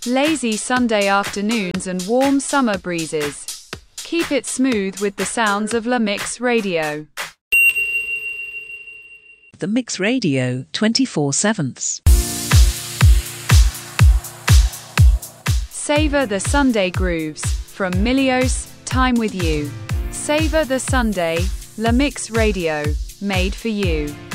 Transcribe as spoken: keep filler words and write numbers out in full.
Lazy Sunday afternoons and warm summer breezes. Keep it smooth with the sounds of La Mix Radio. The Mix Radio, twenty-four sevenths. Savor the Sunday grooves. From Milios, Time with You. Savor the Sunday, La Mix Radio, made for you.